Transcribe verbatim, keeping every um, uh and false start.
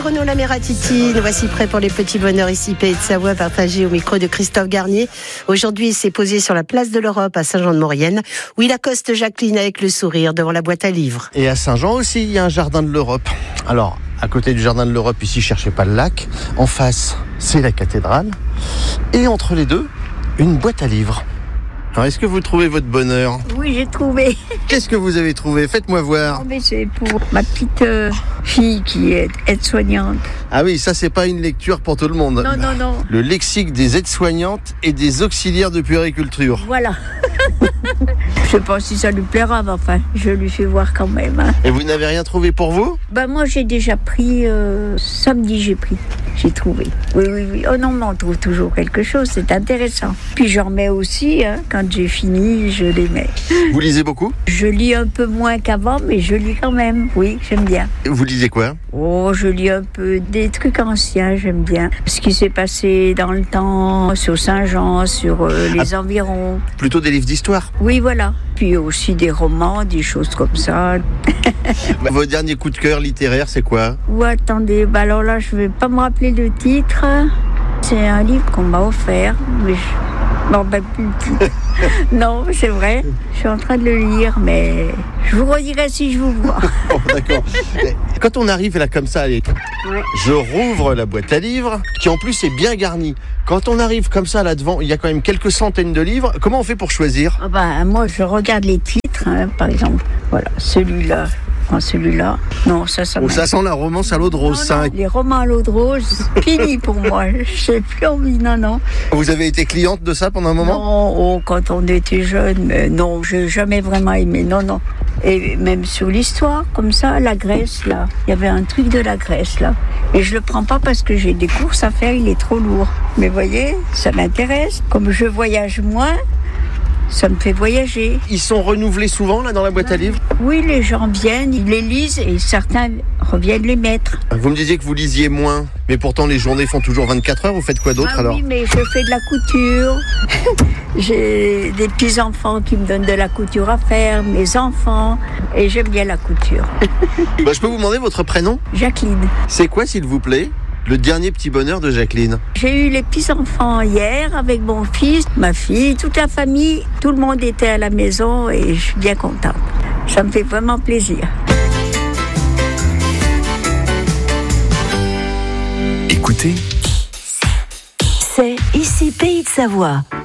Renaud Lamératiti, nous voici prêts pour les petits bonheurs ici, Pays de Savoie, partagés au micro de Christophe Garnier. Aujourd'hui, il s'est posé sur la place de l'Europe à Saint-Jean-de-Maurienne, où il accoste Jacqueline avec le sourire devant la boîte à livres. Et à Saint-Jean aussi, il y a un jardin de l'Europe. Alors, à côté du jardin de l'Europe, ici, cherchez pas le lac. En face, c'est la cathédrale. Et entre les deux, une boîte à livres. Alors, est-ce que vous trouvez votre bonheur ? Oui, j'ai trouvé. Qu'est-ce que vous avez trouvé ? Faites-moi voir. Oh, mais c'est pour ma petite euh, fille qui est aide-soignante. Ah oui, ça, c'est pas une lecture pour tout le monde. Non, non, non. Le lexique des aides-soignantes et des auxiliaires de puériculture. Voilà. Je sais pas si ça lui plaira, mais enfin, je lui fais voir quand même. Hein. Et vous n'avez rien trouvé pour vous ? Ben moi, j'ai déjà pris, euh, samedi, j'ai pris. J'ai trouvé. Oui, oui, oui. Oh non, mais on trouve toujours quelque chose, c'est intéressant. Puis j'en mets aussi, hein, quand j'ai fini, je les mets. Vous lisez beaucoup ? Je lis un peu moins qu'avant, mais je lis quand même. Oui, j'aime bien. Vous lisez quoi ? Oh, je lis un peu des trucs anciens, j'aime bien. Ce qui s'est passé dans le temps, sur Saint-Jean, sur euh, les ah, environs. Plutôt des livres d'histoire ? Oui, voilà. Puis aussi des romans, des choses comme ça. Votre dernier coup de cœur littéraire, c'est quoi ? Ou attendez, bah alors là, je vais pas me rappeler le titre. C'est un livre qu'on m'a offert, mais je m'en rappelle plus le titre. Non, c'est vrai, je suis en train de le lire, mais je vous redirai si je vous vois. Oh, d'accord. Quand on arrive là comme ça, allez, ouais. Je rouvre la boîte à livres, qui en plus est bien garnie. Quand on arrive comme ça là devant, il y a quand même quelques centaines de livres. Comment on fait pour choisir ? Ah bah, moi, je regarde les titres, hein, par exemple. Voilà, celui-là. Celui-là, non, ça, ça. Oh, ça sent la romance à l'eau de rose. Non, ça. Non, les romans à l'eau de rose, fini pour moi. Je n'ai plus envie, non, non. Vous avez été cliente de ça pendant un moment ? Non, oh, quand on était jeune, mais non, je n'ai jamais vraiment aimé, non, non. Et même sur l'histoire, comme ça, la Grèce, là, il y avait un truc de la Grèce, là. Et je le prends pas parce que j'ai des courses à faire, il est trop lourd. Mais vous voyez, ça m'intéresse. Comme je voyage moins, ça me fait voyager. Ils sont renouvelés souvent, là, dans la boîte à livres ? Oui, les gens viennent, ils les lisent et certains reviennent les mettre. Vous me disiez que vous lisiez moins, mais pourtant les journées font toujours vingt-quatre heures. Vous faites quoi d'autre, ah, alors ? Oui, mais je fais de la couture. J'ai des petits-enfants qui me donnent de la couture à faire, mes enfants, et j'aime bien la couture. Bah, je peux vous demander votre prénom ? Jacqueline. C'est quoi, s'il vous plaît ? Le dernier petit bonheur de Jacqueline. J'ai eu les petits-enfants hier avec mon fils, ma fille, toute la famille. Tout le monde était à la maison et je suis bien contente. Ça me fait vraiment plaisir. Écoutez, c'est ici Pays de Savoie.